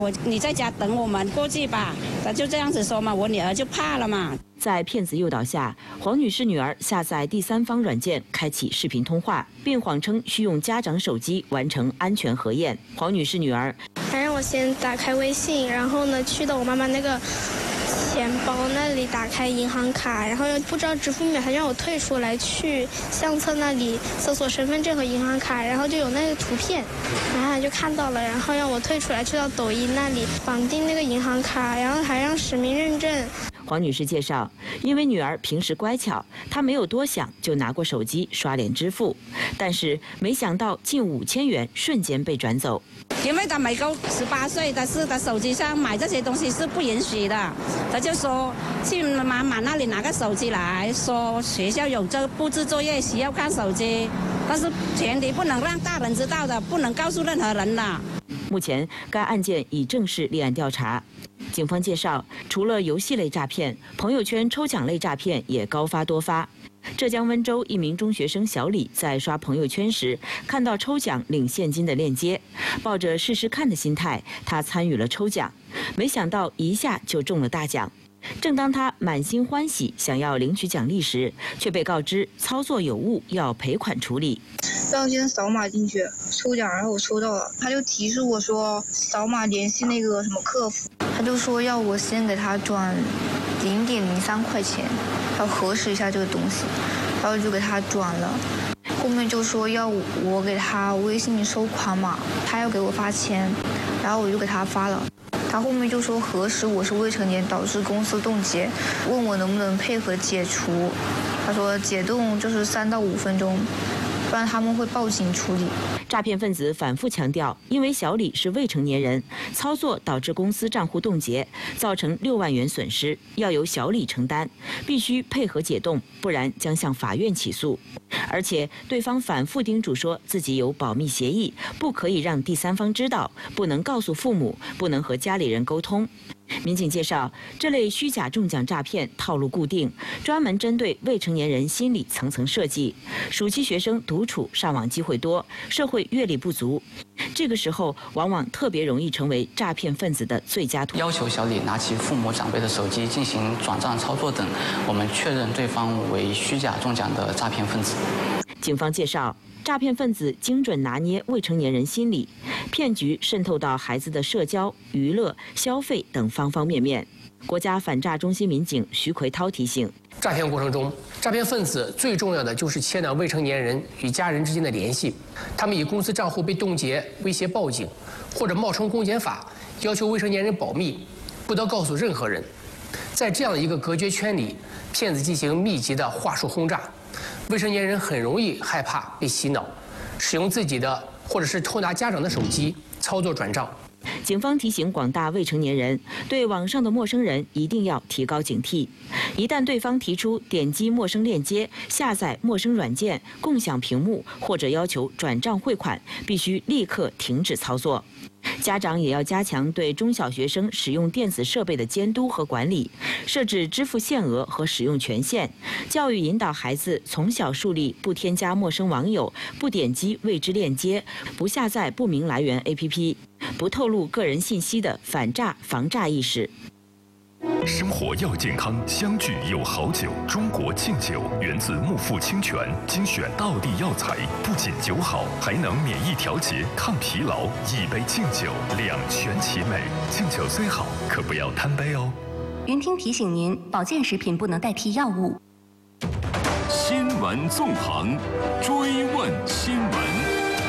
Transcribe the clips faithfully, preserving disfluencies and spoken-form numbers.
我你在家等我们过去吧，他就这样子说嘛，我女儿就怕了嘛。 在骗子诱导下，黄女士女儿下载第三方软件，开启视频通话，并谎称需用家长手机完成安全核验。黄女士女儿还让我先打开微信，然后呢去到我妈妈那个钱包那里打开银行卡，然后又不知道支付密码，还让我退出来去相册那里搜索身份证和银行卡，然后就有那个图片，然后他就看到了，然后让我退出来去到抖音那里绑定那个银行卡，然后还让实名认证。 黄女士介绍，因为女儿平时乖巧，她没有多想就拿过手机刷脸支付，但是没想到近五千元瞬间被转走。 因为他没够十八岁，但是他手机上买这些东西是不允许的。他就说去妈妈那里拿个手机来，说学校有这布置作业需要看手机，但是前提不能让大人知道的，不能告诉任何人的。 目前该案件已正式立案调查。警方介绍，除了游戏类诈骗，朋友圈抽奖类诈骗也高发多发。浙江温州一名中学生小李在刷朋友圈时，看到抽奖领现金的链接，抱着试试看的心态，他参与了抽奖，没想到一下就中了大奖。正当他满心欢喜想要领取奖励时，却被告知操作有误，要赔款处理。 要先扫码进去抽奖，然后我抽到了，他就提示我说扫码联系那个什么客服， 他就说要我先给他转零点零三块钱，要核实一下这个东西，然后就给他转了。后面就说要我给他微信收款码，他要给我发钱，然后我就给他发了。他后面就说核实我是未成年导致公司冻结，问我能不能配合解除。他说解冻就是三到五分钟，不然他们会报警处理。 诈骗分子反复强调，因为小李是未成年人，操作导致公司账户冻结，造成六万元损失，要由小李承担，必须配合解冻，不然将向法院起诉。而且对方反复叮嘱说自己有保密协议，不可以让第三方知道，不能告诉父母，不能和家里人沟通。民警介绍，这类虚假中奖诈骗套路固定，专门针对未成年人心理层层设计。暑期学生独处上网机会多，社会阅历不足，这个时候往往特别容易成为诈骗分子的最佳途径。 要求小李拿起父母长辈的手机进行转账操作等，我们确认对方为虚假中奖的诈骗分子。 警方介绍，诈骗分子精准拿捏未成年人心理，骗局渗透到孩子的社交、娱乐、消费等方方面面。国家反诈中心民警徐奎涛提醒， 诈骗过程中，诈骗分子最重要的就是牵连未成年人与家人之间的联系。他们以公司账户被冻结威胁报警，或者冒充公检法要求未成年人保密，不得告诉任何人。在这样一个隔绝圈里，骗子进行密集的话术轰炸，未成年人很容易害怕被洗脑，使用自己的或者是偷拿家长的手机操作转账。 警方提醒广大未成年人，对网上的陌生人一定要提高警惕。一旦对方提出点击陌生链接、下载陌生软件、共享屏幕或者要求转账汇款，必须立刻停止操作。家长也要加强对中小学生使用电子设备的监督和管理，设置支付限额和使用权限，教育引导孩子从小树立不添加陌生网友、不点击未知链接、不下载不明来源 A P P、不透露个人信息的反诈防诈意识。 生活要健康，相聚有好酒。中国劲酒源自木富清泉，精选道地药材，不仅酒好，还能免疫调节、抗疲劳。一杯劲酒，两全其美。劲酒虽好，可不要贪杯哦。 云听提醒您，保健食品不能代替药物。 新闻纵横，追问新闻。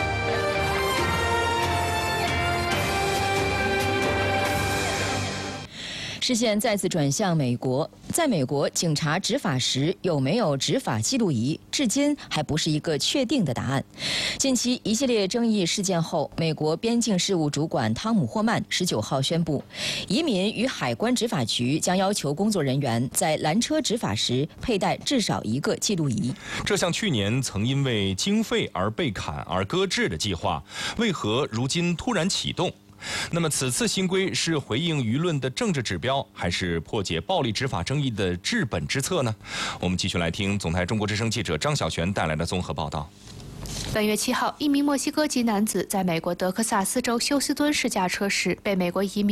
视线再次转向美国，在美国，警察执法时有没有执法记录仪，至今还不是一个确定的答案。近期一系列争议事件后，美国边境事务主管汤姆·霍曼十九号宣布，移民与海关执法局将要求工作人员在拦车执法时佩戴至少一个记录仪。 这项去年曾因为经费而被砍而搁置的计划，为何如今突然启动？那么此次新规是回应舆论的政治指标，还是破解暴力执法争议的治本之策呢？我们继续来听总台中国之声记者张小璇带来的综合报道。 本月七号，一名墨西哥籍男子在美国德克萨斯州休斯敦市驾车时被美国移民